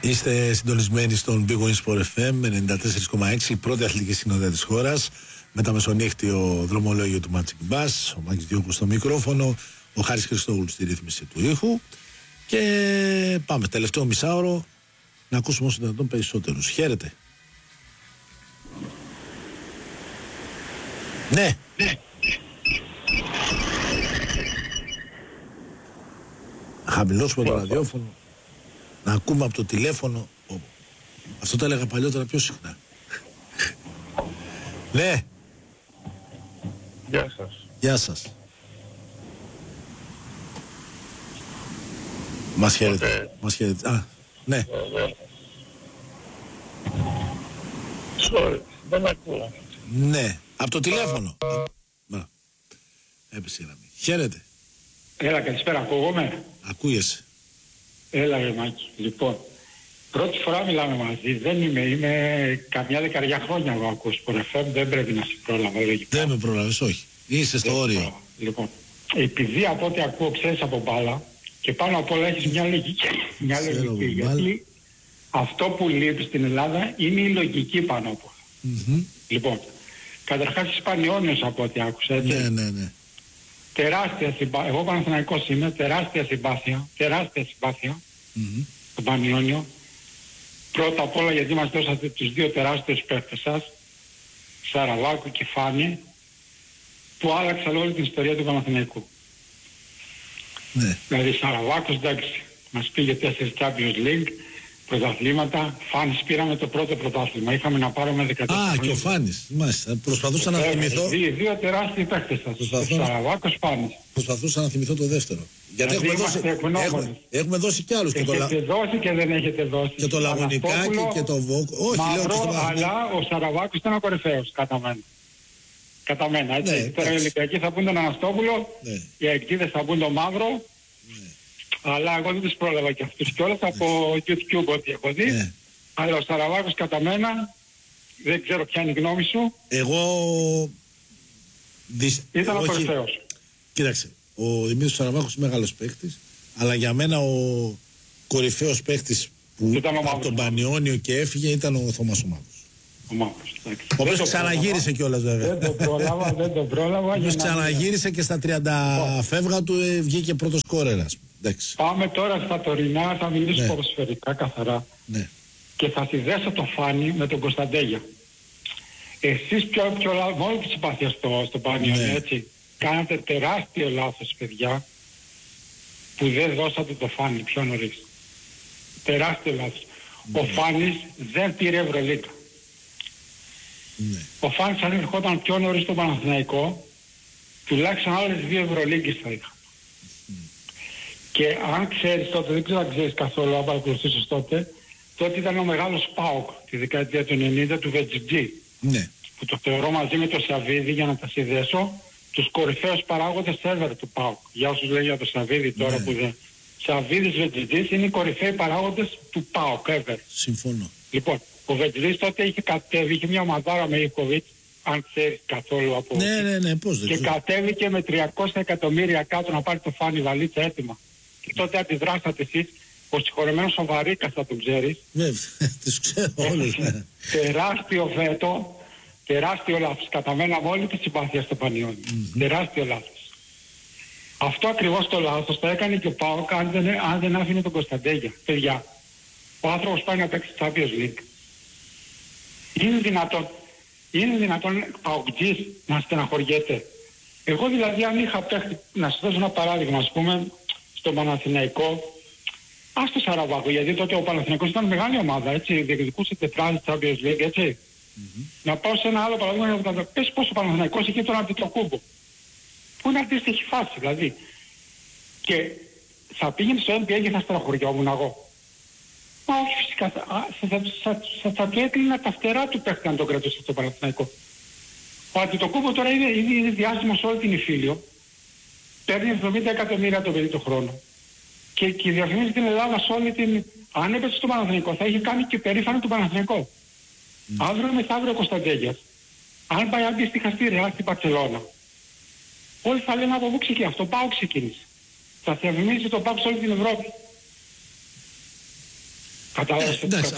Είστε συντονισμένοι στον Big Wings Sport FM 94,6, η πρώτη αθλητική συνοδεία της χώρας, με τα μεσονύχτιο δρομολόγιο του Magic Bass, ο Μάκης Διόκου στο μικρόφωνο, ο Χάρης Χριστόγλου στη ρύθμιση του ήχου. Και πάμε, τελευταίο μισάωρο, να ακούσουμε όσο δυνατόν περισσότερους. Χαίρετε. Ναι. Χαμηλώσουμε το ραδιόφωνο, να ακούμε από το τηλέφωνο. Αυτό το έλεγα παλιότερα πιο συχνά. Ναι. Γεια σας. Γεια σας. Μας χαίρετε. Μας χαίρετε. Α, ναι. Sorry, δεν ακούω. Ναι, από το τηλέφωνο. Έπεσε η γραμμή. Χαίρετε. Έλα, καλησπέρα, ακούγομαι. Ακούγεσαι. Έλα, ρε Μάκη. Λοιπόν, πρώτη φορά μιλάμε μαζί. Δεν είμαι καμιά δεκαριά χρόνια εγώ ακούω Sport FM. Δεν πρέπει να σε πρόλαβα, λογικά. Δεν με πρόλαβες, όχι. Είσαι στο όριο. Λοιπόν, επειδή από ό,τι ακούω ξέρεις από μπάλα και πάνω απ' όλα έχεις μια λογική. Γιατί αυτό που λείπει στην Ελλάδα είναι η λογική πάνω απ' όλα. Λοιπόν, καταρχάς Ισπανιώνιος από ό,τι άκουσα, έτσι. Ναι. Τεράστια συμπάθεια. Εγώ Παναθηναϊκός είμαι, τεράστια συμπάθεια. Το Πανιόνιο. Πρώτα απ' όλα γιατί μας δώσατε τους δύο τεράστιους παίκτες σας, Σαραβάκου και Φάνη, που άλλαξαν όλη την ιστορία του Παναθηναϊκού. Ναι. Δηλαδή Σαραβάκος, εντάξει, μας πήγε 4 Champions League, πρωταθλήματα. Φάνης πήραμε το πρώτο πρωτάθλημα. Είχαμε να πάρουμε 14. Α, και ο Φάνης. Μάλιστα. Προσπαθούσα να θυμηθώ. Δύο τεράστιοι παίκτες σας. Σαραβάκος, Φάνης. Προσπαθούσα να θυμηθώ το δεύτερο. Γιατί έχουμε δώσει κι άλλους. Έχετε δώσει και δεν έχετε δώσει. Και το Λαγωνικάκι και το Βόκο. Όχι, Μαύρο, αλλά ο Σαραβάκος ήταν ο κορυφαίος, κατά μένα, έτσι. Ναι, τώρα οι Ολυμπιακοί θα πούν τον Αναστόπουλο, οι αεκτήδες θα πούν τον Μαύρο. Ναι. Αλλά εγώ δεν τους πρόλαβα και αυτούς κιόλας από YouTube ό,τι έχω δει. Ναι. Αλλά ο Σαραβάκος κατά μένα, δεν ξέρω ποια είναι η γνώμη σου. Εγώ... Ήταν ο κορυφαίος. Κοίταξε, ο Δημήτρης Σαραβάκος είναι μεγάλος παίκτης, αλλά για μένα ο κορυφαίος παίκτης που από τον Πανιόνιο και έφυγε ήταν ο Θωμάς ο Μαύρος. Ο Μαύρος, εντάξει. Ο οποίος ξαναγύρισε κιόλας βέβαια. Δεν τον πρόλαβα. Ο ξαναγύρισε και στα 30 φεύγα του βγήκε πρώτος σκόρερας. Πάμε τώρα στα τωρινά, θα μιλήσω ποδοσφαιρικά καθαρά. Ναι. Και θα συνδέσω το Φάνη με τον Κωνσταντέγια. Εσείς με όλη τη συμπάθεια στο Πανιόνιο, έτσι. Κάνατε τεράστιο λάθος, παιδιά, που δεν δώσατε το Φάνη πιο νωρίς. Τεράστιο λάθος. Ο Φάνης δεν πήρε Ευρωλίγκα. Ο Φάνης αν ερχόταν πιο νωρίς στο Παναθηναϊκό, τουλάχιστον άλλες 2 Ευρωλίγκες θα είχα. Και αν ξέρεις τότε, δεν ξέρω αν ξέρεις καθόλου, αν παρακολουθήσεις τότε ήταν ο μεγάλος ΠΑΟΚ τη δεκαετία του 90 του VGG. Ναι. Που το θεωρώ μαζί με το Σαββίδη, για να τα συνδέσω, τους κορυφαίους παράγοντες ever του ΠΑΟΚ. Για όσους λέει για το Σαββίδη τώρα που δεν... Σαββίδης, VGG είναι οι κορυφαίοι παράγοντες του ΠΑΟΚ ever. Συμφωνώ. Λοιπόν, ο VGG τότε είχε κατέβει, είχε μια ομαδάρα με Ιβκοβίτς, αν ξέρεις καθόλου από... Ναι, πώς δεν και κατέβηκε με 300 εκατομμύρια κάτω να πάρει το Φάνη βαλίτσα έτοιμα. Και τότε αντιδράσατε εσείς, ο συγχωρεμένος ο Βαρίκας θα τον ξέρεις. Βέβαια, τους ξέρω όλους. Τεράστιο βέτο, τεράστιο λάθος. Κατά μένα με όλη τη συμπάθεια στο Πανιόνιο. Τεράστιο λάθος. Αυτό ακριβώς το λάθος το έκανε και ο ΠΑΟΚ αν δεν άφηνε τον Κωνσταντέγια. Παιδιά, ο άνθρωπος πάει να παίξει Champions League. Είναι δυνατόν ΠΑΟΚτζής να στεναχωριέται. Εγώ δηλαδή αν είχα παίχτη, να σας δώσω ένα παράδειγμα, ας πούμε, στον Παναθηναϊκό, ας το Σαραβάκο, γιατί τότε ο Παναθηναϊκός ήταν μεγάλη ομάδα, έτσι, διεκδικούσε τετράδες Champions League, έτσι. Να πάω σε ένα άλλο παράδειγμα, να πες πως ο Παναθηναϊκός είχε τον Αντιτοκούμπο, που είναι αντίστοιχη φάση, δηλαδή. Και θα πήγαινε στο NBA και θα στεναχωριόμουν εγώ. Μα όχι φυσικά, θα του έκλεινα τα φτερά του παίχτη να τον κρατούσε στο Παναθηναϊκό. Ο Αντιτοκούμπο τώρα είναι διάσημος σε όλη την Ιφίλιο. Παίρνει 70 εκατομμύρια το παιδί το χρόνο. Και διαφημίζει την Ελλάδα σε όλη την... Αν έπαιζε στο Παναθηναϊκό θα είχε κάνει και περήφανο του Παναθηναϊκό. Αύριο μεθαύριο Κωνσταντέγιας. Αν πάει αντίστοιχα στη Ρεάλ στην Μπαρσελόνα. Όλοι θα λένε από πού ξεκίνησε. Αυτό ΠΑΟΚ ξεκίνησε. Θα διαφημίζει το ΠΑΟΚ σε όλη την Ευρώπη. Κατάλαβες. Εντάξει,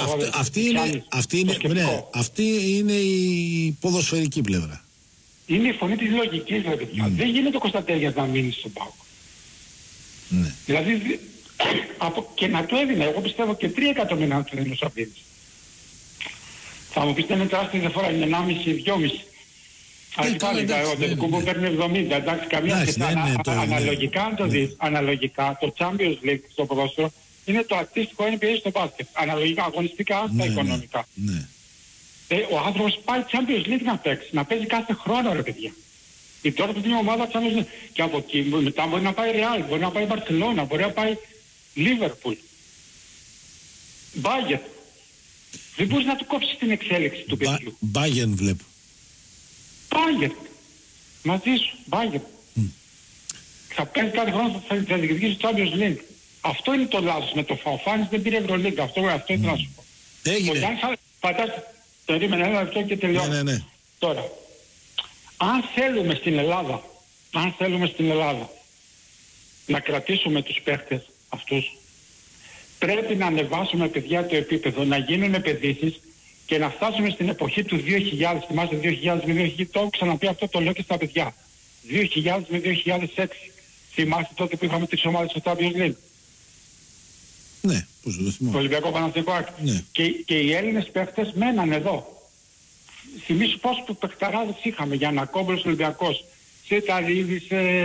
αυτή είναι η ποδοσφαιρική πλευρά. Είναι η φωνή της λογικής, ρε παιδιά. Δεν γίνεται ο Κωνσταντέλιας να μείνει στον ΠΑΟΚ. Ναι. Δηλαδή, και να το έδινε, εγώ πιστεύω και 3 εκατομμύρια να του δίνει ο Σαββίδης. Θα μου πείτε είναι τεράστια διαφορά, είναι 1,5-2,5. Ας πάλι ο Δεδικούμπο παίρνει 70, εντάξει, καμία σχέση. Αναλογικά, αν το δεις, αναλογικά, το Champions League στο ποδόσφαιρο είναι το αντίστοιχο NBA στο μπάσκετ. Αναλογικά, αγωνιστικά, στα οικονομικά. Ο άνθρωπος πάει Champions League να παίξει, να παίζει κάθε χρόνο, ρε παιδιά. Η τώρα που είναι ομάδα Champions League. Και από εκεί μετά μπορεί να πάει Real, μπορεί να πάει Barcelona, μπορεί να πάει Liverpool, Bayern. Δεν μπορείς να του κόψεις την εξέλιξη του παιδιού. Bayern βλέπω. Bayern. Μαζί σου. Bayern. Θα παίζει κάθε χρόνο, θα διεκδικήσει το Champions League. Αυτό είναι το λάθος. Με το Φαοφάνης δεν πήρε Ευρωλίγκα. Αυτό ήθελα να σου πω. Έγινε. Περίμενε ένα λεπτό και τελειώνω. Ναι. Τώρα, αν θέλουμε στην Ελλάδα να κρατήσουμε τους παίχτες αυτούς, πρέπει να ανεβάσουμε, παιδιά, το επίπεδο, να γίνουν επενδύσεις και να φτάσουμε στην εποχή του 2000. Θυμάστε 2000 με 2000, το έχω ξαναπεί αυτό, το λέω και στα παιδιά. 2000 με 2006. Θυμάστε τότε που είχαμε τις ομάδες στο Champions League. Ναι, πώς το θυμάμαι. Το Ολυμπιακό Παναθηναϊκό. Ναι. Και οι Έλληνες παίχτες μέναν εδώ. Θυμήσου πόσους παιχταράδες είχαμε, Γιαννακόπουλος Ολυμπιακός, Σιταρίδης,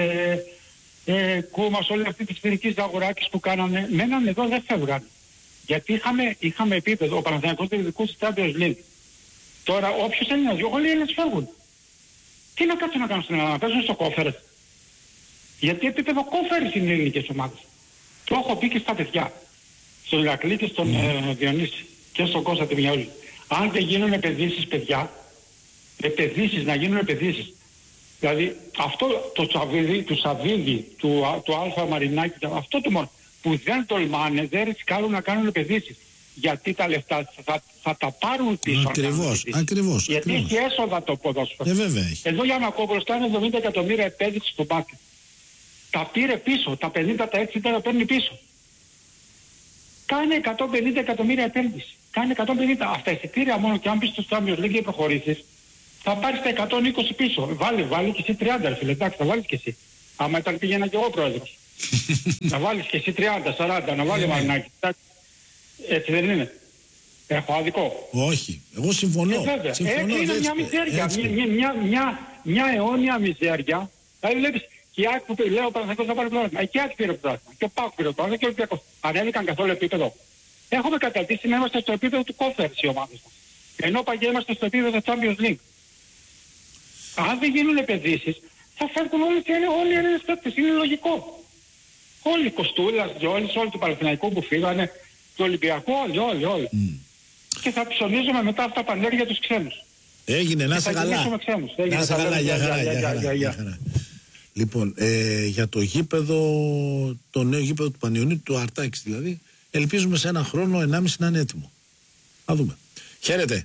Κούμας, όλοι αυτοί τις φοιτητικές αγοράκες που κάνανε, μέναν εδώ, δεν φεύγαν. Γιατί είχαμε επίπεδο, ο Παναθηναϊκός διεκδικούσε στο Champions League. Τώρα όποιος Έλληνας, όλοι οι Έλληνες φεύγουν. Τι να κάτσουν να κάνουν στην Ελλάδα, να παίζουν στο Κόφερες. Γιατί επίπεδο Κόφερες είναι οι ελληνικές ομάδες. Το έχω πει και στα παιδιά. Στον Ηρακλή και στον Διονύση και στον Κώστα Τιμιαούλη. Αν δεν γίνουν επενδύσεις, παιδιά, να γίνουν επενδύσεις. Δηλαδή αυτό το Σαββίδι, του Αλφα Μαρινάκη, αυτό το μόνο που δεν τολμάνε, δεν ρισκάρουν να κάνουν επενδύσεις. Γιατί τα λεφτά θα τα πάρουν πίσω. Ακριβώς. Γιατί έχει έσοδα το ποδόσφαιρο. Βέβαια έχει. Εδώ για να κόβω κάνει 70 εκατομμύρια επένδυση στο μπάσκετ. Τα πήρε πίσω, τα 50 τα έτσι τα παίρνει πίσω. Κάνει 150 εκατομμύρια επένδυση. Κάνει 150. Αυτά εισιτήρια μόνο και αν πεις στο Champions League και προχωρήσεις, θα πάρεις τα 120 πίσω. Βάλει και εσύ 30, φίλε. Εντάξει, θα βάλεις και εσύ. Άμα ήταν πήγαινα και εγώ πρόεδρος. Να βάλεις και εσύ 30, 40, να βάλει Μαρινάκη. Έτσι δεν είναι? Έχω άδικο? Όχι. Εγώ συμφωνώ. Βέβαια. Είναι μια μιζέρια. Μια αιώνια μιζέρια. Δηλαδή βλέπεις και η ΑΕΚ που λέει ο Παναθηναϊκός θα πάρει πρόβλημα. Και η ΑΕΚ πήρε πρόβλημα. Και ο ΠΑΟΚ πήρε πρόβλημα. Και ο Ολυμπιακός. Ανέβηκαν καθόλου επίπεδο? Έχουμε καταρτήσει να είμαστε στο επίπεδο του Κόφερς οι ομάδες μας. Ενώ παγιά είμαστε στο επίπεδο του Champions League. Αν δεν γίνουν επενδύσεις, θα φεύγουν όλοι οι Έλληνες παίκτες. Είναι λογικό. Όλοι οι Κοστούλας, Γιώλης, όλοι του Παναθηναϊκού που φύγανε, του Ολυμπιακού, όλοι. Και θα ψωνίζουμε μετά αυτά τα πανέρια τους ξένους. Έγινε, να είσαι καλά. Να είσαι καλά, για χαρά. Λοιπόν, για το γήπεδο, το νέο γήπεδο του Πανιωνίου, του Αρτάκης δηλαδή, ελπίζουμε σε ένα χρόνο, 1,5 να είναι έτοιμο. Θα δούμε. Χαίρετε.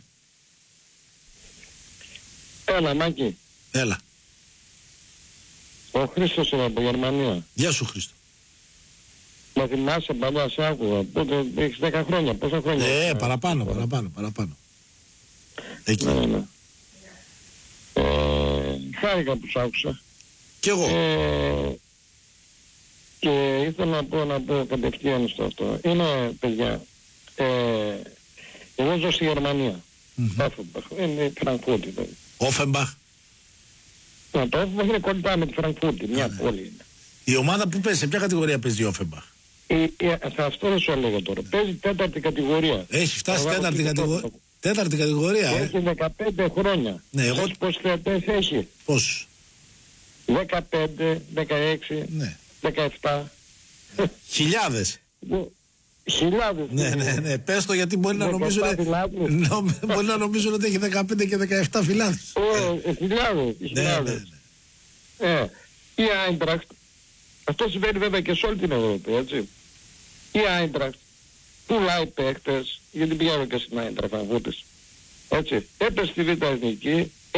Έλα, Μάκη. Έλα. Ο Χρήστος είναι από Γερμανία. Γεια σου, Χρήστο. Μα θυμάσαι παλιά, σε άκουγα. Πότε έχεις 10 χρόνια, πόσα χρόνια? Παραπάνω. Εκεί. Ναι. Χάρηκα που σ' άκουσα. Κι εγώ. Και ήθελα να πω κατευθείαν στο αυτό. Είναι, παιδιά, εγώ ζω στη Γερμανία. Είναι Φραγκφούρτη. Όφενμπαχ. Το Όφενμπαχ είναι κοντά με τη Φραγκφούρτη, μια πόλη είναι. Η ομάδα που παίζει, σε ποια κατηγορία παίζει η Όφενμπαχ? Αυτό δεν σου έλεγα τώρα. Παίζει 4η κατηγορία. Έχει φτάσει 4η κατηγορία. 4η κατηγορία, Έχει 15 χρόνια. Ναι, εγώ... Πόσους θεατές έχει? Πόσους? 15, 16, ναι. 17. Χιλιάδες. Χιλιάδες. Ναι. Πες το γιατί μπορεί να νομίζουν ότι έχει 15 και 17 φυλάδες. Χιλιάδες. Η Άιντραχτ, αυτό συμβαίνει βέβαια και σε όλη την Ευρώπη, έτσι. Η Άιντραχτ πουλάει παίχτες, γιατί πηγαίνω και στην Άιντραχτ να βούτες. Έτσι, έπεσε στη Β' Εθνική 60.000.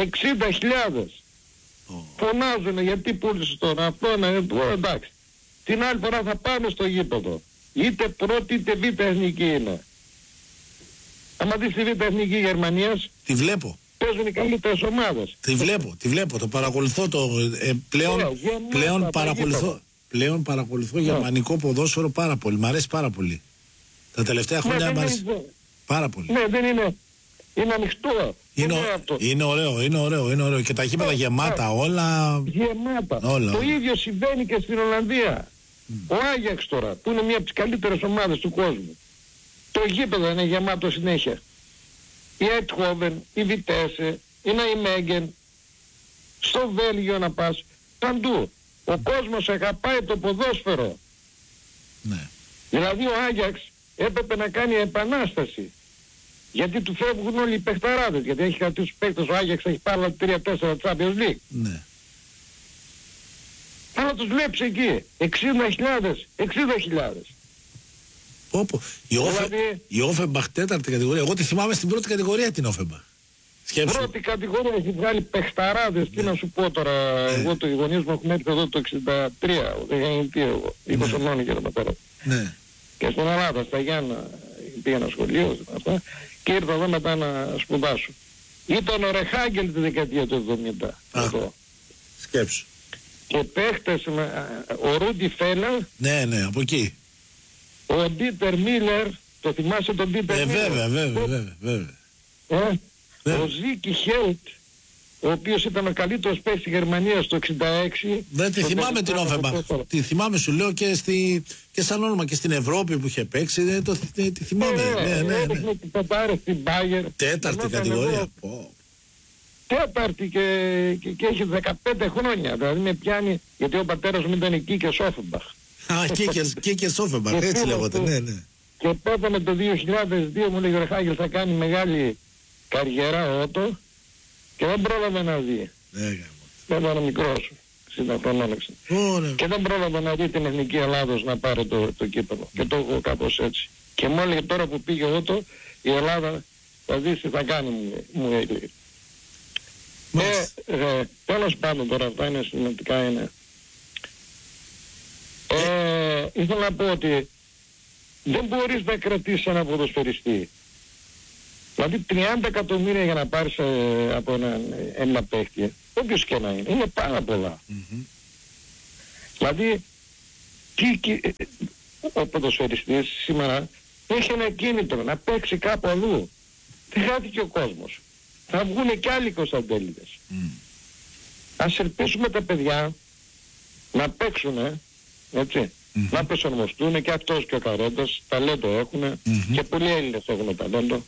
Φωνάζουνε γιατί πούλησε τώρα αυτό, εντάξει. Την άλλη φορά θα πάμε στο γήπεδο. Είτε πρώτη είτε Β' Εθνική είναι. άμα δεις τη Β' Εθνική Γερμανίας, Τη βλέπω. παίζουν οι καλύτερες ομάδες. Τη βλέπω. Το παρακολουθώ πλέον παρακολουθώ γερμανικό ποδόσφαιρο πάρα πολύ. Μ' αρέσει πάρα πολύ. Τα τελευταία χρόνια μ' αρέσει πάρα πολύ. Ναι, δεν είναι. Είναι ανοιχτό. Είναι ωραίο. Και τα γήπεδα γεμάτα όλα. Γεμάτα. Το ίδιο συμβαίνει και στην Ολλανδία. Ο Άγιαξ τώρα, που είναι μια από τις καλύτερες ομάδες του κόσμου. Το γήπεδο είναι γεμάτο συνέχεια. Η Eindhoven, η Vitesse, η Nijmegen, στο Βέλγιο να πας, παντού. Ο κόσμος αγαπάει το ποδόσφαιρο. Ναι. Δηλαδή ο Άγιαξ έπρεπε να κάνει επανάσταση. Γιατί του φεύγουν όλοι οι παιχταράδες. Γιατί έχει κάτι τους παίκτες, ο Άγιαξ έχει πάρει 3-4 Champions League. Ναι. Αλλά τους βλέπεις εκεί, 60.000. Όπο. Η Offenbach τέταρτη κατηγορία. Εγώ τη θυμάμαι στην πρώτη κατηγορία την Offenbach. Σκέψου. Πρώτη κατηγορία έχει βγάλει παιχταράδες. Τι να σου πω τώρα, εγώ το γονείς μου έχουμε έρθει εδώ το 63, δεν γεννητή εγώ, 20 χρονών και τα πατέρα. Ναι. Και στην Ελλάδα, στα Γιάννα, πήγαινα σχολείο αυτά, και ήρθα εδώ μετά να σπουδάσω. Ήταν ο Ρεχάγκελ τη δεκαετία του 70. Σκέψου. Και παίχτες, ο Ρούντι Φέλα. Ναι, από εκεί. Ο Ντίτερ Μίλερ, το θυμάσαι τον Ντίτερ Μίλερ? Βέβαια. Ο Ζίκι Χέλτ, ο οποίος ήταν ο καλύτερος παίκτης της Γερμανίας το 66. Δεν τη θυμάμαι την Offenbach. Τη θυμάμαι, σου λέω, και σαν όνομα και στην Ευρώπη που είχε παίξει. Τη θυμάμαι. Ναι. Έδειχνε την τετάρτη στην Μπάγερ. Τέταρτη κατηγορία. Τέταρτη και έχει 15 χρόνια. Δηλαδή με πιάνει, γιατί ο πατέρας μου ήταν εκεί και Offenbach. Και Offenbach, έτσι λέγονται. Ναι. Και πέθανε το 2002, μου λέει ο Ρεχάγκελ θα κάνει μεγάλη καριέρα ότο και δεν πρόλαβε να δει. Δεν ήταν μικρός, 60 χρονών. Και δεν πρόλαβε να δει την Εθνική Ελλάδος να πάρει το κύπελλο. Και το έχω κάπως έτσι. Και μου έλεγε τώρα που πήγε ότο, η Ελλάδα θα δεις τι θα κάνει, μου έλεγε. Τέλος πάντων τώρα, αυτά είναι σημαντικά είναι. Ήθελα να πω ότι δεν μπορείς να κρατήσεις ένα ποδοσφαιριστή. Δηλαδή 30 εκατομμύρια για να πάρεις από ένα παίκτη, όποιος και να είναι πάρα πολλά. Δηλαδή ο ποδοσφαιριστής σήμερα έχει ένα κίνητρο να παίξει κάπου αλλού. Δεν χάθηκε ο κόσμος. Θα βγουνε κι άλλοι Κωνσταντέλιδες. Ας ελπίσουμε τα παιδιά να παίξουνε, έτσι, να προσαρμοστούν, και αυτός και ο Καρόντας, ταλέντο έχουν, και πολλοί Έλληνες έχουν ταλέντο,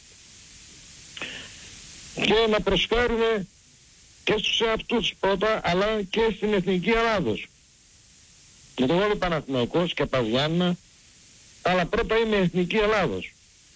και να προσφέρουν και στους εαυτούς πρώτα, αλλά και στην Εθνική Ελλάδος. Γιατί εγώ είμαι Παναθηναϊκός και Παζιάννα, αλλά πρώτα είμαι Εθνική Ελλάδος.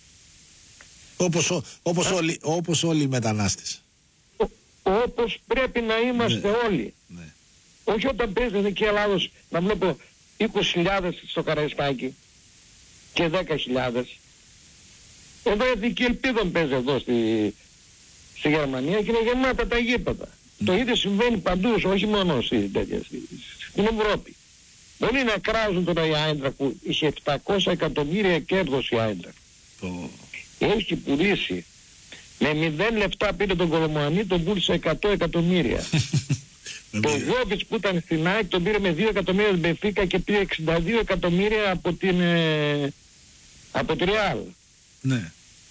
Όπως όλοι οι μετανάστες. Όπως πρέπει να είμαστε όλοι. Ναι. Όχι όταν παίζει Εθνική Ελλάδος να βλέπω 20.000 στο Καραϊσκάκι και 10.000. Εδώ η Εθνική Ελπίδα παίζει εδώ στη Γερμανία και είναι γεμάτα τα γήπεδα. Το ίδιο συμβαίνει παντού, όχι μόνο στην Ευρώπη. Μπορεί να κράζουν τώρα η Άιντραχτ που είχε 700 εκατομμύρια κέρδος η Άιντραχτ. Έχει πουλήσει με 0 λεπτά, πήρε τον Κολομουανί, τον πούλησε 100 εκατομμύρια. Το Γιώβιτς που ήταν στην ΑΕΚ τον πήρε με 2 εκατομμύρια την Μπενφίκα και πήρε 62 εκατομμύρια από τη Ρεάλ. Ναι.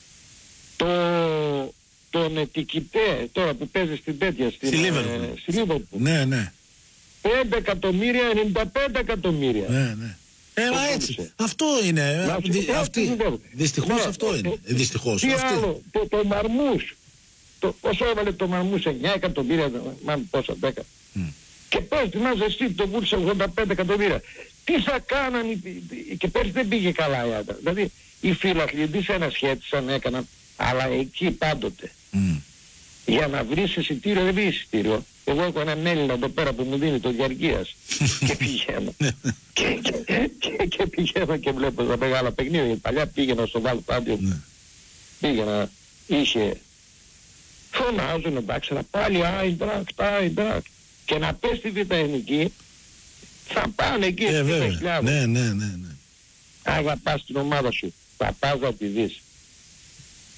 Τον Ετικιτέ τώρα που παίζει στην τέτοια στη Λίβερπουλ. Ναι. 5 εκατομμύρια, 95 εκατομμύρια. Ναι. Έτσι. Αυτό είναι. Δυστυχώς αυτό είναι. Δυστυχώς. Τι άλλο, το Μαρμούς. Όσο έβαλε το Μαρμούς 9 εκατομμύρια, μάλλον πόσα 10. Και πες, θυμάσαι εσύ το πούλησε 85 εκατομμύρια. Τι θα κάνανε, και πέρσι δεν πήγε καλά η Άντρα. Δηλαδή οι φιλαθλητές ανασχέτησαν, έκαναν, αλλά εκεί πάντοτε. Για να βρεις εισιτήριο, δεν βρεις εισιτήριο. Εγώ έχω έναν Έλληνα εδώ πέρα που μου δίνει το διαρκείας και πηγαίνω. και πηγαίνω και βλέπω τα μεγάλα παιχνίδια. Γιατί παλιά πήγαινα στο Βαλτάντιο, πήγαινα, είχε, φωνάζουν εντάξει, αλλά πάλι Άιντραχτ. Και να πες στη Β' Εθνική, θα πάνε εκεί στις 10.000. Ναι. Άγα πας στην ομάδα σου, θα πας να τη δεις.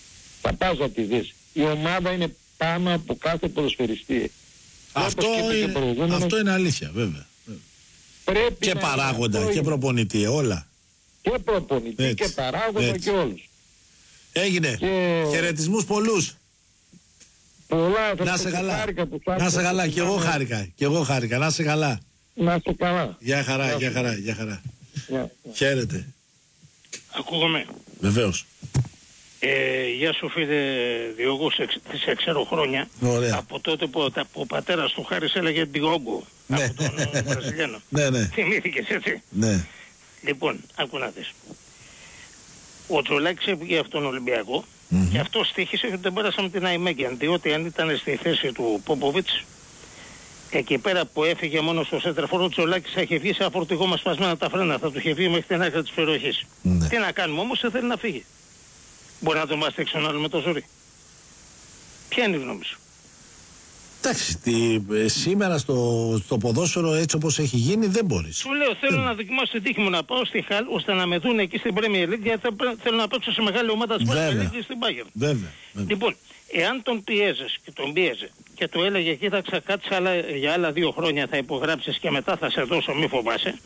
Θα πας να τη δεις. Η ομάδα είναι πάνω από κάθε ποδοσφαιριστή. Αυτό είναι αλήθεια, βέβαια. Και παράγοντα και προπονητή, όλα. Και προπονητή έτσι, και παράγοντα έτσι. Και όλους. Έγινε. Χαιρετισμούς πολλούς. Πολλά. Να σε καλά. Να σε καλά. Και εγώ χάρηκα. Να σε καλά. Να σε καλά. Γεια χαρά. Χαίρετε. Ακούγομαι. Βεβαίως. Γεια σου φίλε Διώγου, σε ξέρω χρόνια. Ωραία. Από τότε που ο πατέρας του Χάρης έλεγε Διώγου. Ναι. Από τον Βραζιλιάνο. Ναι. Θυμήθηκες έτσι. Ναι. Λοιπόν, άκου να δεις. Ο Τζολάκης έφυγε από τον Ολυμπιακό και αυτό στοίχησε ότι δεν πέρασαμε την Αϊμέγγεν. Διότι αν ήταν στη θέση του Πόποβιτς, εκεί πέρα που έφυγε μόνο στο σέντραφορ, ο Τζολάκης θα είχε βγει σε αφορτηγό με σπασμένα τα φρένα. Θα του είχε βγει μέχρι την άκρη της περιοχής. Ναι. Τι να κάνουμε όμως, δεν θέλει να φύγει. Μπορεί να τον βαστέξει τον άλλο με το ζόρι. Ποια είναι η γνώμη σου? Εντάξει, σήμερα στο ποδόσφαιρο έτσι όπως έχει γίνει δεν μπορείς. Σου λέω θέλω να δοκιμάσω την τύχη μου να πάω στη Χαλ ώστε να με δουν εκεί στην Premier League, γιατί θέλω να παίξω σε μεγάλη ομάδα της Premier League στην Bayern. Βέβαια. Λοιπόν, εάν τον πιέζες και τον πίεζε και του έλεγε κοίταξα κάτσε για άλλα 2 χρόνια θα υπογράψεις και μετά θα σε δώσω μη φοβάσαι,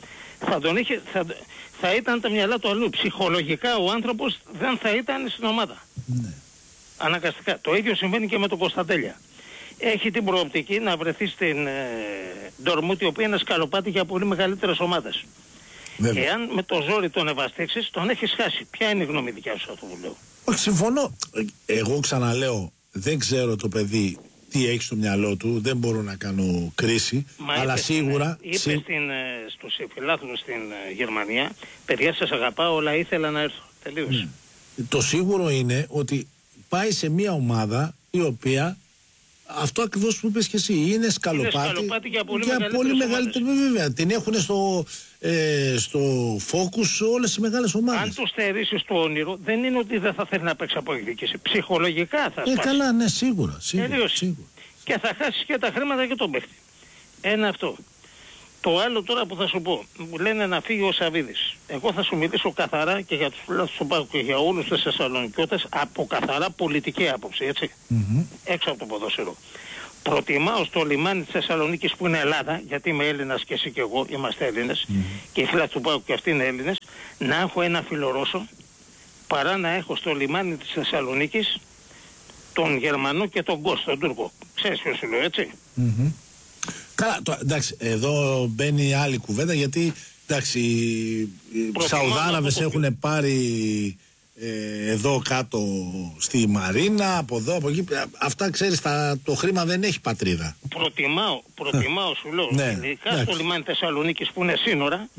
θα ήταν τα μυαλά του αλλού. Ψυχολογικά ο άνθρωπος δεν θα ήταν στην ομάδα. Ναι. Αναγκαστικά. Το ίδιο συμβαίνει και με τον Κωνσταντέλια. Έχει την προοπτική να βρεθεί στην Ντορμούτ, η οποία είναι σκαλοπάτι για πολύ μεγαλύτερες ομάδες. Βέβαια. Εάν με το ζόρι τον ευαστήξεις, τον έχεις χάσει. Ποια είναι η γνώμη δικιά σου αυτό που λέω? Όχι, συμφωνώ. Εγώ ξαναλέω, δεν ξέρω το παιδί τι έχει στο μυαλό του, δεν μπορώ να κάνω κρίση, αλλά σίγουρα... Είπε στους φιλάθλους στην Γερμανία, παιδιά σας αγαπάω, αλλά ήθελα να έρθω. Τελείωσε. Το σίγουρο είναι ότι πάει σε μια ομάδα η οποία... Αυτό ακριβώς που είπες και εσύ, είναι σκαλοπάτι για πολύ μεγαλύτερη, βέβαια. Την έχουν στο focus όλες οι μεγάλες ομάδες. Αν το στερήσεις το όνειρο, δεν είναι ότι δεν θα θέλει να παίξει από εκδίκηση. Ψυχολογικά θα σπάσει. Καλά, ναι, σίγουρα. Και θα χάσεις και τα χρήματα και τον παίχτη. Ένα αυτό. Το άλλο τώρα που θα σου πω, μου λένε να φύγει ο Σαβίδης. Εγώ θα σου μιλήσω καθαρά και για τους φιλάθλους του ΠΑΟΚ και για όλους τους Θεσσαλονικιώτες από καθαρά πολιτική άποψη, έτσι. Έξω από το ποδόσφαιρο. Προτιμάω στο λιμάνι της Θεσσαλονίκης που είναι Ελλάδα, γιατί είμαι Έλληνας και εσύ και εγώ είμαστε Έλληνες και οι φίλοι του ΠΑΟΚ και αυτοί είναι Έλληνες, να έχω ένα φιλορώσο παρά να έχω στο λιμάνι της Θεσσαλονίκης τον Γερμανό και τον Κώστα, τον Τούρκο. Ξέρεις ποιος σου λέω, έτσι. Καλά, εντάξει, εδώ μπαίνει άλλη κουβέντα, γιατί εντάξει, οι Σαουδάραβες έχουν πάρει εδώ κάτω στη Μαρίνα, από εδώ, από εκεί. Αυτά ξέρεις, το χρήμα δεν έχει πατρίδα. Προτιμάω σου λέω, ειδικά στο λιμάνι Θεσσαλονίκης που είναι σύνορα,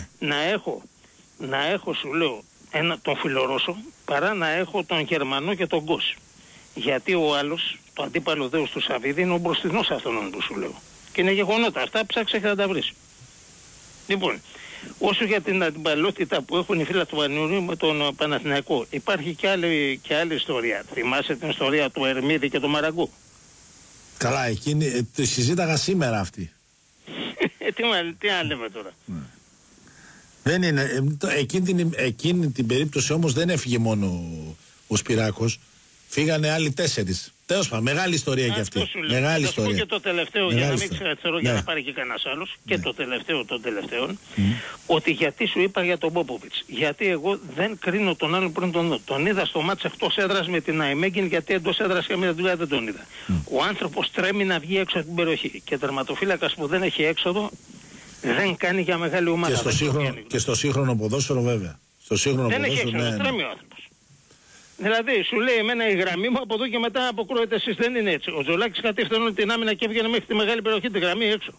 να έχω σου λέω τον φιλορώσο παρά να έχω τον Γερμανό και τον Κος. Γιατί ο άλλος, το αντίπαλο δέος του Σαββίδη, είναι ο μπροστινός αυτόν που σου λέω. Και είναι γεγονότα. Αυτά ψάξε και θα τα βρεις. Λοιπόν, όσο για την αντιπαλότητα που έχουν οι φίλοι του Βανιουρίου με τον Παναθηναϊκό, υπάρχει και άλλη ιστορία. Θυμάσαι την ιστορία του Ερμίδη και του Μαραγκού? Καλά, εκείνη τη συζήταγα σήμερα αυτή. Τι να λέμε τώρα. Δεν είναι. Εκείνη την περίπτωση όμως δεν έφυγε μόνο ο Σπυράκος. Φύγανε άλλοι 4. Τέλος πάντων, μεγάλη ιστορία και αυτή. Μεγάλη ιστορία. Και το τελευταίο, μεγάλη για να μην ξεχαθερώ, για να πάρει και κανένας άλλος, και το τελευταίο των τελευταίων, ότι γιατί σου είπα για τον Πόποβιτς. Γιατί εγώ δεν κρίνω τον άλλον πριν τον δω. Τον είδα στο μάτς εκτός έδρας με την Αϊμέγγιν, γιατί εντός έδρας καμία δουλειά δεν τον είδα. Ο άνθρωπος τρέμει να βγει έξω από την περιοχή. Και τερματοφύλακας που δεν έχει έξοδο δεν κάνει για μεγάλη ομάδα. Και στο σύγχρονο ποδόσφαιρο, βέβαια. Στο σύγχρονο δεν έχει έξοδο, τρέμει ο άνθρωπος. Δηλαδή σου λέει εμένα η γραμμή μου, από εδώ και μετά αποκρούεται εσείς. Δεν είναι έτσι. Ο Τζολάκης κατευθυνώνει την άμυνα και έβγαινε μέχρι τη μεγάλη περιοχή τη γραμμή έξω.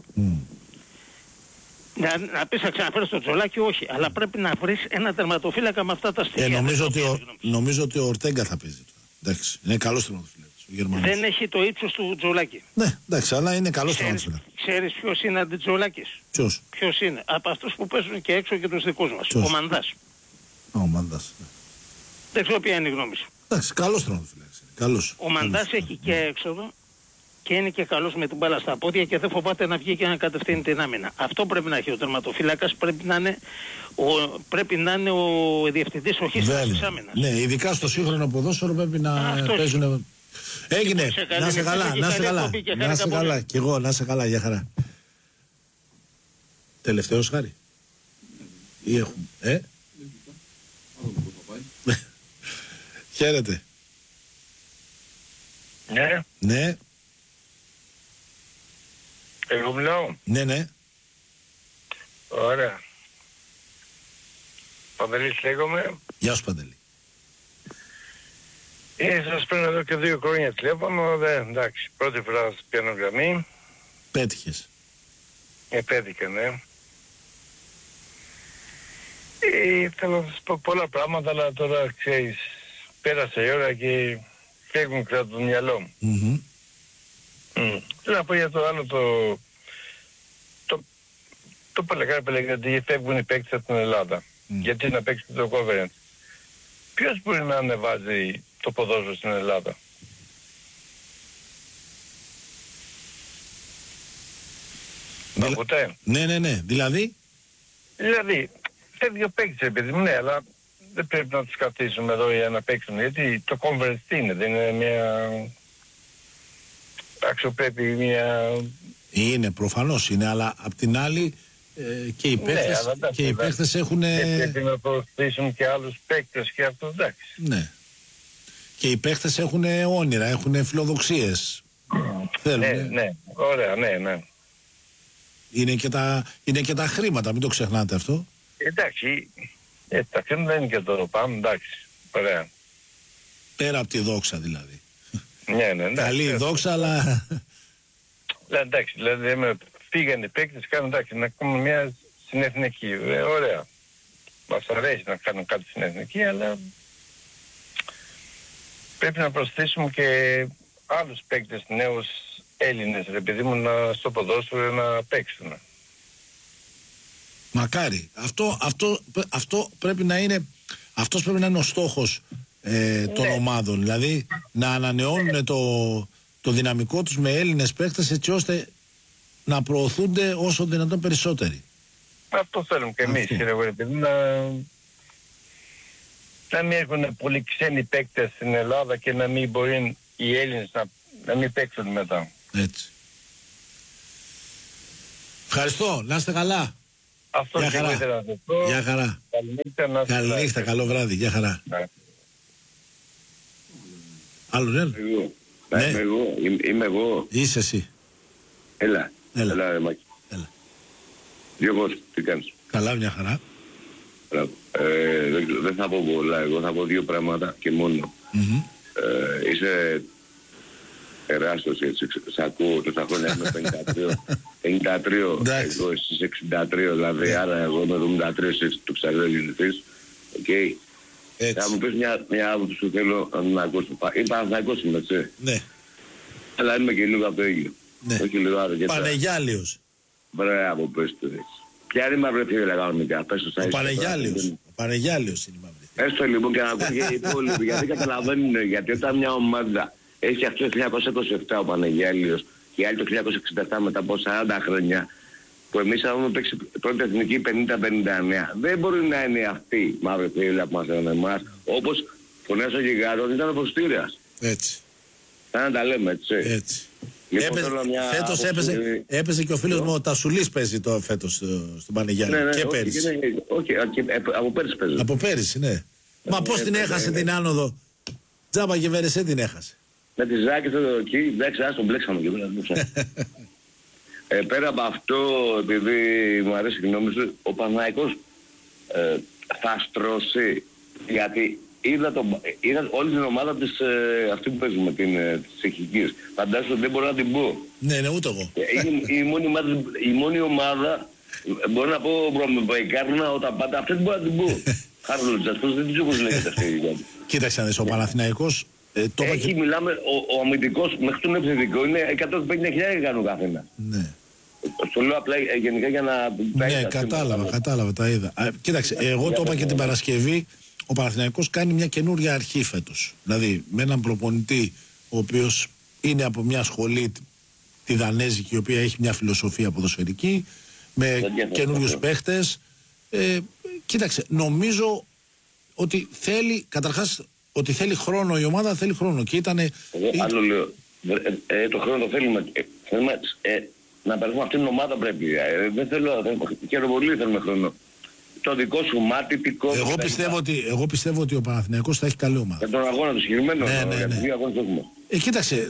Να πεις να ξαναφέρεις το Τζολάκη, όχι. Αλλά πρέπει να βρεις ένα τερματοφύλακα με αυτά τα στοιχεία. Νομίζω ότι ο Ορτέγκα θα παίζει. Εντάξει, είναι καλός τερματοφύλακας. Δεν έχει το ύψος του Τζολάκη. Ναι, εντάξει, αλλά είναι καλός τερματοφύλακας. Ξέρεις ποιος είναι αντιτζολάκης? Ποιος είναι? Από αυτούς που παίζουν και έξω και τους δικούς μας. Ο Μανδάς. Ο Μανδάς. Δεν ξέρω ποια είναι η γνώμη σου. Εντάξει, καλός τερματοφύλακας. Ο Μανδάς έχει και έξοδο και είναι και καλός με την μπάλα στα πόδια και δεν φοβάται να βγει και να κατευθύνει την άμυνα. Αυτό πρέπει να έχει ο τερματοφύλακας, πρέπει να είναι ο διευθυντής οχίστας της άμυνας. Ναι, ειδικά στο σύγχρονο ποδόσφαιρο πρέπει να παίζουν. Έγινε. Να σε καλά, να σε καλά. Να σε καλά. Κι εγώ, να σε καλά, για χαρά. Τελευταίος, Χάρη. Ή έχουμε. Χαίρετε. Ναι. Ναι. Εγώ μιλάω. Ναι. Ωραία. Παντελής λέγομαι. Γεια σου, Παντελή. Σας παίρνω εδώ και 2 χρόνια τηλέφωνο. Εντάξει, πρώτη φορά σας πιάνω γραμμή. Πέτυχες. Πέτυχε, ναι. Θέλω να σας πω πολλά πράγματα, αλλά τώρα ξέρεις, πέρασε η ώρα και φεύγουν κάτω το μυαλό μου. Θέλω να πω για το άλλο το παλαιάκι, γιατί φεύγουν οι παίκτες από την Ελλάδα. Γιατί να παίξει το Conference. Ποιος μπορεί να ανεβάζει το ποδόσφαιρο στην Ελλάδα? Ποτέ. Ναι. Δηλαδή, φεύγει ο παίκτης, επειδή μου, ναι, αλλά δεν πρέπει να τους καθίσουμε εδώ για να παίξουν. Γιατί το Conference τι είναι? Δεν είναι μια αξιοπρέπη, μια... Είναι, προφανώς είναι, αλλά απ' την άλλη και οι παίκτες έχουν... Δεν πρέπει να προσθέσουν και άλλους παίκτες και αυτό, εντάξει. Ναι. Και οι παίκτες έχουν όνειρα, έχουν φιλοδοξίες. Ναι, ωραία, ναι. Είναι και τα χρήματα, μην το ξεχνάτε αυτό. Εντάξει, τα χρήματα δεν είναι και το πάμε, εντάξει, ωραία. Πέρα από τη δόξα δηλαδή. Ναι, εντάξει. Καλή η δόξα, αλλά... Εντάξει, δηλαδή πήγαν οι παίκτες, κάνουν εντάξει, να κάνουμε μια συνεθνική, ωραία. Μας αρέσει να κάνουν κάτι συνεθνική, αλλά πρέπει να προσθέσουμε και άλλους παίκτες, νέους Έλληνες, επειδή μου στο ποδόσφαιρο να παίξουν. Μακάρι. Αυτό πρέπει να είναι, αυτός πρέπει να είναι ο στόχος των ομάδων. Δηλαδή να ανανεώνουν το δυναμικό τους με Έλληνες παίκτες, έτσι ώστε να προωθούνται όσο δυνατόν περισσότεροι. Αυτό θέλουμε και εμείς, κύριε Γουερπίδη, να μην έχουν πολύ ξένοι παίκτες στην Ελλάδα και να μην μπορεί οι Έλληνες να μην παίξουν μετά. Έτσι. Ευχαριστώ, να είστε καλά. Αυτό και εγώ ήθελα να σας πω. Γεια χαρά. Καληνύχτα, καλό βράδυ, γεια χαρά. Άλλο ναι. Ναι. Είμαι εγώ. Είσαι εσύ. Έλα ρε Μάκη. Γιώργος, τι κάνεις? Καλά, μια χαρά. Δεν θα πω πολλά, εγώ θα πω 2 πράγματα και μόνο. Είσαι τεράστιος, έτσι, σ' ακούω τόσα χρόνια, είμαι 53, εγώ εσείς 63, δηλαδή άρα εγώ είμαι 73, εσείς του ψαλέω γεννηθείς, οκ. Θα μου πεις μια άποψη που θέλω να ακούσω. Είπα να ακούσουμε, έτσι. Ναι. Αλλά είμαι και λίγο από το ίδιο. Ναι. Όχι λίγο άλλο. Πανεγιάλιος. Μπράβο, πες το έτσι. Ποια είναι η μαύρη θύρα κανονικά? Πες το στα Πανεγιάλιος. Ο Πανεγιάλιος είναι η μαύρη θύρα. Έστω λοιπόν και να ακούω και οι υπόλοιποι, γιατί καταλαβαίνουν, γιατί όταν μια ομάδα έχει αυτό το 1927 ο Πανεγιάλιος και άλλοι το 1967 μετά από 40 χρόνια, που εμείς έχουμε παίξει πρώτη εθνική 50-59, δεν μπορεί να είναι αυτή η μαύρη θύρα που μας λένε εμάς, όπως φωνές ο Γιγάρος ήταν ο Ποστήρας. Έτσι. Θα να τα λέμε, έτσι. Φέτος έπαιζε και ο φίλος μου ο Τασουλής παίζει το φέτος στον Πανεγιάλη. Ναι, και πέρυσι. Όχι, από πέρυσι παίζει. Από πέρυσι, ναι. Μα πώς την έχασε την άνοδο? Τζάμπα και Βερεσέ την έχασε. Με τις Ζάκες εδώ εκεί, εντάξει, ας τον μπλέξαμε και πέρα από αυτό, επειδή μου αρέσει η γνώμη σου, ο Παναθηναϊκός θα στρώσει, γιατί είδα όλη την ομάδα της, αυτή που παίζουμε, της Τσεχικής. Φαντάζομαι δεν μπορώ να την πω. Ναι, ούτε εγώ. Η μόνη ομάδα, μπορώ να πω Μπαϊκάρνα, όταν πάτε, αυτή δεν μπορώ να την πω. Χάρλος, αυτός δεν τους λέγεται αυτή. Κοίταξε να δεις, ο Παναθηναϊκός... Έχει, μιλάμε, ο αμυντικός μέχρι τον επιθετικό είναι 150.000 κάνει ο καθένα. Ναι. Στο λέω απλά γενικά για να... Ναι, κατάλαβα, τα είδα. Κοίταξε, εγώ το είπα και την Παρασκευή, ο Παναθηναϊκός κάνει μια καινούρια αρχή φέτος. Δηλαδή, με έναν προπονητή, ο οποίος είναι από μια σχολή τη Δανέζικη, η οποία έχει μια φιλοσοφία ποδοσφαιρική, με καινούριους παίχτες. Κοίταξε, νομίζω ότι θέλει, καταρχάς, ότι θέλει χρόνο η ομάδα, θέλει χρόνο. Και ήτανε... Άλλο λέω, το χρόνο το θέλουμε. Θέλουμε να περάσουμε αυτήν την ομάδα πρέπει. Δεν θέλω, χαίρομαι πολύ, θέλουμε χρόνο. Το δικό σου μάτι, εγώ πιστεύω ότι ο Παναθηναϊκός θα έχει καλή ομάδα. Για τον αγώνα του συγκεκριμένο, ναι. δύο αγώνες έχουμε. Κοίταξε,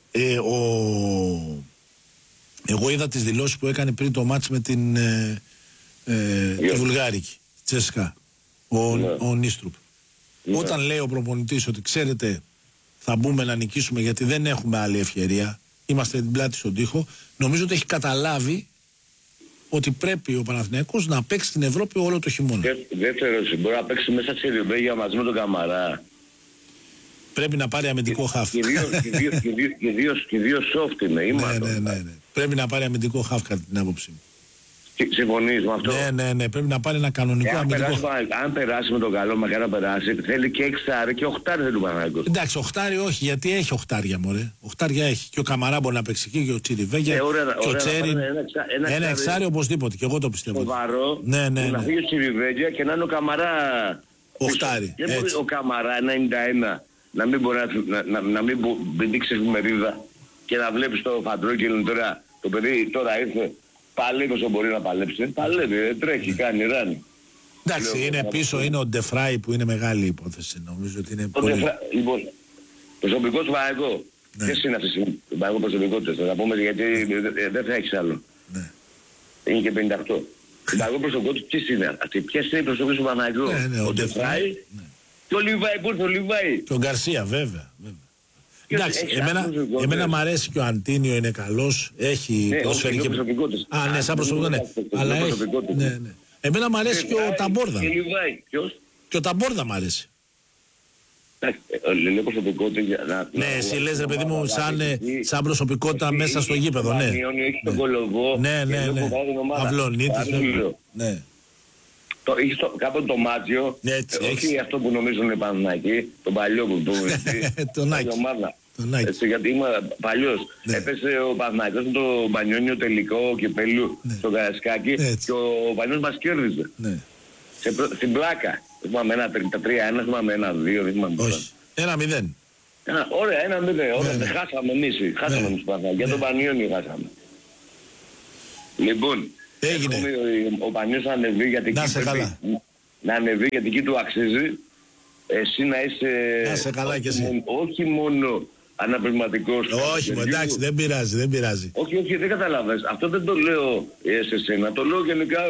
εγώ είδα τις δηλώσεις που έκανε πριν το μάτς με την τη Βουλγάρικη, Τσέσκα, ο Νίστρουπ. Όταν λέει ο προπονητής ότι ξέρετε θα μπούμε να νικήσουμε γιατί δεν έχουμε άλλη ευκαιρία, είμαστε την πλάτη στον τοίχο, νομίζω ότι έχει καταλάβει ότι πρέπει ο Παναθηναϊκός να παίξει στην Ευρώπη όλο το χειμώνα. Δεύτερος, μπορεί να παίξει μέσα στη Ριμπέγια μαζί με τον Καμαρά. Πρέπει να πάρει αμυντικό χαφ. Και δύο soft είναι, ναι. Πρέπει να πάρει αμυντικό χαφ κατά την άποψή μου. Συμφωνείς με αυτό? Ναι, πρέπει να πάρει ένα κανονικό αμυντικό χαφ. Αν περάσει με τον καλό, μακάρι να περάσει, θέλει και εξάρι και οχτάρι θέλει ο Παναθηναϊκός. Εντάξει, οχτάρι όχι, γιατί έχει οχτάρια μωρέ. Οχτάρια έχει. Και ο Καμαρά μπορεί να παίξει εκεί και ο Τσιριβέγια και ο Τσέριν. Ένα εξάρι οπωσδήποτε, και εγώ το πιστεύω. Σοβαρό, ναι. Να φύγει ο Τσιριβέγια και να είναι ο Καμαρά οχτάρι. Δεν μπορεί ο Καμαρά 91 να μην μπορεί να μην δείξει εφημερίδα και να βλέπεις το Φαντρόκελ τώρα, το παιδί τώρα ήρθε, παλεύει όσο μπορεί να παλέψει, παλεύει, τρέχει, κάνει, ράνει. Εντάξει, είναι πίσω, είναι ο Ντεφράι που είναι μεγάλη υπόθεση, νομίζω ότι είναι πολύ... Λοιπόν, προσωπικό του Παναθηναϊκού, ποιες είναι αυτές οι προσωπικότητες, θα τα πούμε γιατί δεν θα έχεις άλλο. Είναι και 58. Συνταγό προσωπικότητα ποιες είναι αυτοί, ποιες είναι οι προσωπικές του Παναθηναϊκού, ο Ντεφράι και ο Λιβάη, πού ήρθε ο Λιβάη. Και ο Γκαρσία βέβαια. Εντάξει, εμένα μου αρέσει και ο Αντίνιο, είναι καλός, έχει προσφέρει και... Ναι, σαν προσωπικότητα, ναι. Αλλά έχει, ναι. Εμένα μου αρέσει και ο Ταμπόρδα. Και ο Ταμπόρδα μου αρέσει. Λέω προσωπικότητα. Ναι, εσύ λες ρε παιδί μου σαν προσωπικότητα μέσα στο γήπεδο, ναι. Έχει τον Κολοβό. Ναι. Αυλονίτης. Ναι. Έχεις κάποτε το Μάτσιο, όχι αυτό που νομίζουν οι Παναθηναϊκοί, τον παλιό που τον Άκη. Γιατί είμαι παλιός. Έπεσε ο Παναθηναϊκός με το Μπανιόνιο τελικό κυπέλλου στο Καρασκάκι και ο Πανιός μας κέρδιζε. Στην πλάκα. Θυμάμαι τα 3-1, θυμάμαι 1-2, δεν θυμάμαι. Όχι. 1-0. Ωραία, 1-0. Χάσαμε εμείς. Χάσαμε εμείς Παναθηναϊκοί. Για τον Πανιόνιο χάσαμε. Λοιπόν, ο Πανιός να ανεβεί γιατί να ανεβεί γιατί εκεί του αξίζει. Εσύ να είσαι καλά κι εσύ. Όχι μόνο αναπληρωματικός. Όχι, εντάξει, δεν πειράζει. Όχι, δεν καταλάβες. Αυτό δεν το λέω σε εσένα. Το λέω γενικά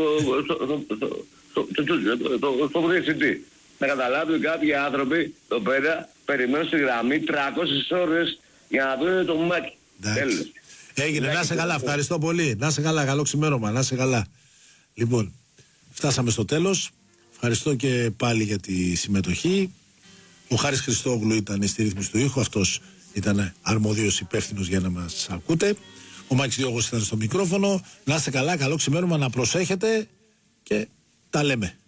στο διευθυντή. Να καταλάβει κάποιοι άνθρωποι εδώ πέρα περιμένουν στη γραμμή 300 ώρες για να δουν το μάκι. Τέλος. Έγινε, να είσαι καλά, ευχαριστώ πολύ. Να είσαι καλά, καλό ξημέρωμα, να είσαι καλά. Λοιπόν, φτάσαμε στο τέλος. Ευχαριστώ και πάλι για τη συμμετοχή. Ο Χάρης Χριστόγλου ήταν στη ρύθμιση του ήχου, αυτός ήταν αρμοδίος υπεύθυνος για να μας ακούτε. Ο Μάκης Διώγος ήταν στο μικρόφωνο. Να είστε καλά, καλό ξημέρωμα, να προσέχετε και τα λέμε.